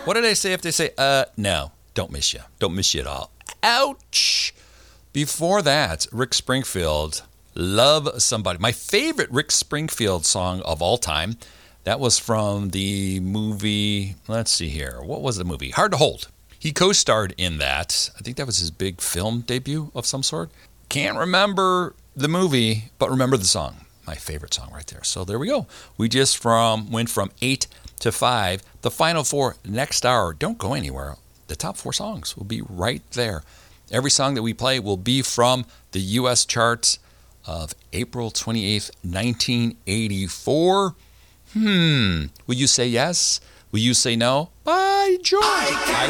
What did I say if they say, no, don't miss you. Don't miss you at all. Ouch. Before that, Rick Springfield, Love Somebody. My favorite Rick Springfield song of all time. That was from the movie, let's see here. What was the movie? Hard to Hold. He co-starred in that. I think that was his big film debut of some sort. Can't remember the movie, but remember the song. My favorite song right there. So there we go. We just went from 8 to 5. The final 4 next hour. Don't go anywhere. The top 4 songs will be right there. Every song that we play will be from the U.S. charts of April 28th, 1984. Will you say yes? Will you say no? By George!